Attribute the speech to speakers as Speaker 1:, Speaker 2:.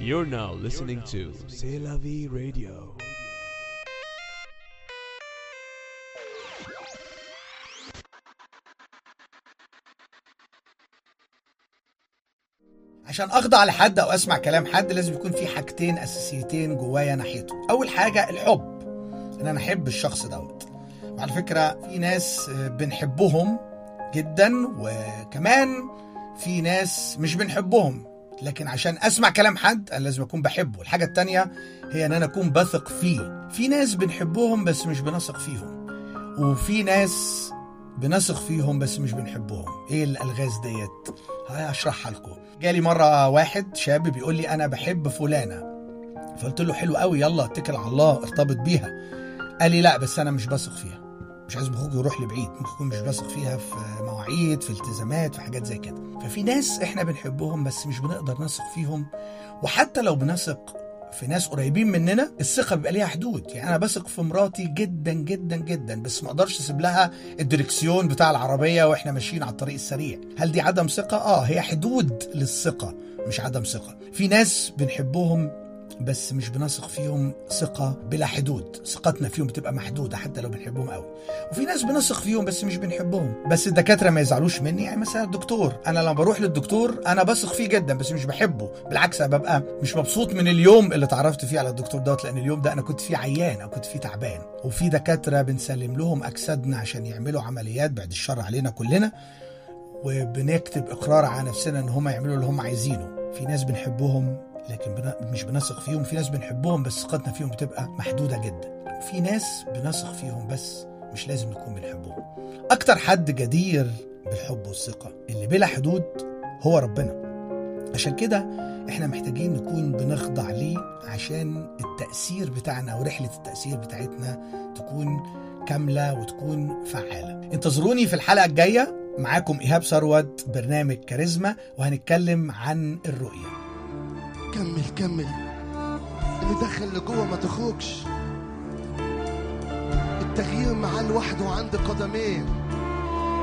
Speaker 1: You're now listening to C'est la vie radio.
Speaker 2: عشان اخضع لحد او اسمع كلام حد لازم يكون في حاجتين اساسيتين جوايا ناحيته. اول حاجه الحب، ان انا احب الشخص دوت. وعلى فكره في ناس بنحبهم جدا، وكمان في ناس مش بنحبهم، لكن عشان اسمع كلام حد انا لازم اكون بحبه. الحاجه التانية هي ان انا اكون بثق فيه. في ناس بنحبهم بس مش بنثق فيهم، وفي ناس بنثق فيهم بس مش بنحبهم. ايه الالغاز ديت؟ هشرحها لكم. جالي مره واحد شاب بيقول لي انا بحب فلانه، فقلت له حلو قوي، يلا اتكل على الله ارتبط بيها. قال لي لا بس انا مش بثق فيها. مش عايز مخك يروح لبعيد، ممكن يكون مش بثق فيها في مواعيد، في التزامات، في حاجات زي كده. ففي ناس احنا بنحبهم بس مش بنقدر نثق فيهم. وحتى لو بنثق في ناس قريبين مننا، الثقه بيبقى ليها حدود. يعني انا بثق في مراتي جدا جدا جدا، بس ما اقدرش اسيب لها الدركسيون بتاع العربيه واحنا ماشيين على الطريق السريع. هل دي عدم ثقه؟ هي حدود للثقه مش عدم ثقه. في ناس بنحبهم بس مش بنثق فيهم ثقة بلا حدود، ثقتنا فيهم بتبقى محدودة حتى لو بنحبهم قوي. وفي ناس بنثق فيهم بس مش بنحبهم. بس الدكاترة ما يزعلوش مني. يعني مثلا الدكتور، أنا لما بروح للدكتور أنا بثق فيه جدا بس مش بحبه، بالعكس أنا ببقى مش مبسوط من اليوم اللي اتعرفت فيه على الدكتور دوت، لأن اليوم ده أنا كنت فيه عيان أو كنت فيه تعبان. وفي دكاترة بنسلم لهم أجسادنا عشان يعملوا عمليات، بعد الشر علينا كلنا، وبنكتب إقرار على نفسنا إن هم يعملوا اللي هم عايزينه. في ناس بنحبهم لكن مش بنثق فيهم. في ناس بنحبهم بس ثقتنا فيهم بتبقى محدودة جدا. في ناس بنثق فيهم بس مش لازم نكون بنحبهم. أكتر حد جدير بالحب والثقة اللي بلا حدود هو ربنا. عشان كده احنا محتاجين نكون بنخضع ليه، عشان التأثير بتاعنا ورحلة التأثير بتاعتنا تكون كاملة وتكون فعالة. انتظروني في الحلقة الجاية، معاكم إيهاب ثروت، برنامج كاريزما، وهنتكلم عن الرؤية.
Speaker 3: كمل اللي دخل لجوه ما تخرجش. التغيير معاه لوحده عند قدمين.